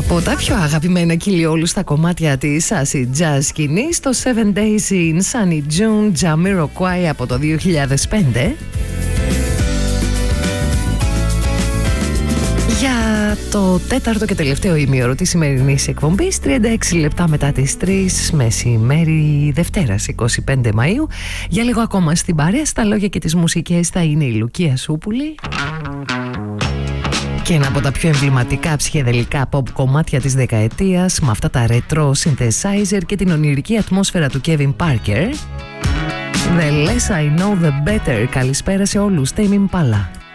Από τα πιο αγαπημένα κυλιόλου στα κομμάτια της acid jazz σκηνής, το 7 Days in Sunny June, Jamiroquai από το 2005. Για το τέταρτο και τελευταίο ημίωρο της σημερινής εκπομπής, 36 λεπτά μετά τις 3 μεσημέρι Δευτέρας 25 Μαΐου. Για λίγο ακόμα στην παρέα, στα λόγια και τις μουσικές θα είναι η Λουκία Σούπουλη. Και ένα από τα πιο εμβληματικά ψυχεδελικά pop κομμάτια της δεκαετίας, με αυτά τα retro synthesizer και την ονειρική ατμόσφαιρα του Kevin Parker. The less I know the better. Καλησπέρα σε όλους, Tame Impala.